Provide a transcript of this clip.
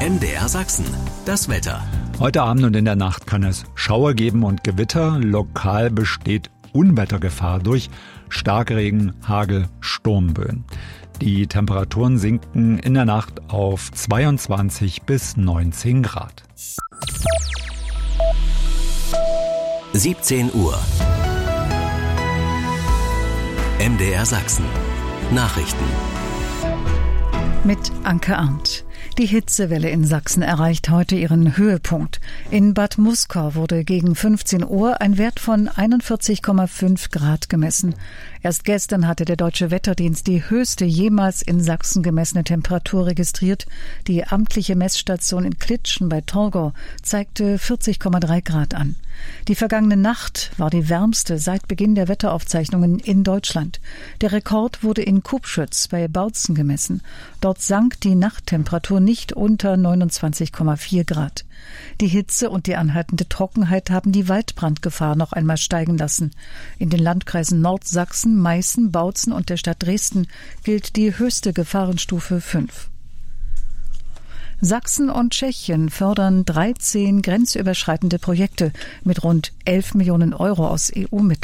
MDR Sachsen, das Wetter. Heute Abend und in der Nacht kann es Schauer geben und Gewitter. Lokal besteht Unwettergefahr durch Starkregen, Hagel, Sturmböen. Die Temperaturen sinken in der Nacht auf 22 bis 19 Grad. 17 Uhr. MDR Sachsen. Nachrichten. Mit Anke Arndt. Die Hitzewelle in Sachsen erreicht heute ihren Höhepunkt. In Bad Muskau wurde gegen 15 Uhr ein Wert von 41,5 Grad gemessen. Erst gestern hatte der Deutsche Wetterdienst die höchste jemals in Sachsen gemessene Temperatur registriert. Die amtliche Messstation in Klitschen bei Torgau zeigte 40,3 Grad an. Die vergangene Nacht war die wärmste seit Beginn der Wetteraufzeichnungen in Deutschland. Der Rekord wurde in Kubschütz bei Bautzen gemessen. Dort sank die Nachttemperatur nicht unter 29,4 Grad. Die Hitze und die anhaltende Trockenheit haben die Waldbrandgefahr noch einmal steigen lassen. In den Landkreisen Nordsachsen, Meißen, Bautzen und der Stadt Dresden gilt die höchste Gefahrenstufe 5. Sachsen und Tschechien fördern 13 grenzüberschreitende Projekte mit rund 11 Millionen Euro aus EU-Mitteln.